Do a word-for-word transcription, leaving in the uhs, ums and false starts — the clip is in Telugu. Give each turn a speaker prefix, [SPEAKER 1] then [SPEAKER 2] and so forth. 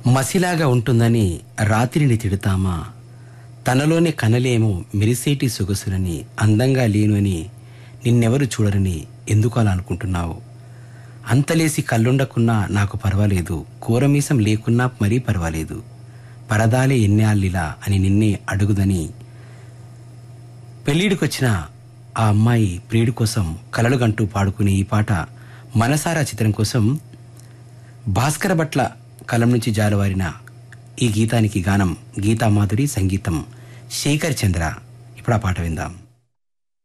[SPEAKER 1] మసిలాగా ఉంటుందని రాత్రిని తిడతామా, తనలోనే కనలేమో మెరిసేటి సొగసులని, అందంగా లేను అని నిన్నెవరు చూడరని ఎందుకు అలా అనుకుంటున్నావు? అంతలేసి కళ్ళుండకున్నా నాకు పర్వాలేదు, కూరమీసం లేకున్నా మరీ పర్వాలేదు, పరదాలే ఎన్నేళ్ళిలా అని నిన్నే అడుగుదని పెళ్ళిడికొచ్చిన ఆ అమ్మాయి ప్రియుడి కోసం కలలుగంటూ పాడుకునే ఈ పాట మనసారా చిత్రం కోసం భాస్కర భట్ల కలం నుంచి జాలువారిన ఈ గీతానికి గానం గీతామాధురి, సంగీతం శేఖర్ చంద్ర. ఇప్పుడు ఆ పాట విందాం.